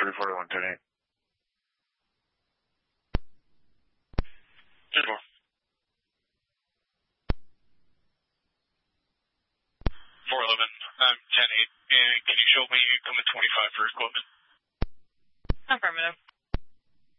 341, 10-8. 10-4. 411, I'm 10-8, and can you show me you come at 25 for equipment?